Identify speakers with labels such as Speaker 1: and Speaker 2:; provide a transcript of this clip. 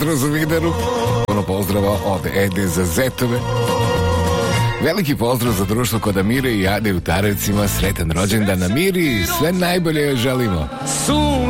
Speaker 1: za Videru. Puno pozdrava od Ede za Zetove. Veliki pozdrav za društvo kod Amire i Ade u Tarevcima. Sretan rođendan Amiri. Sve najbolje joj želimo.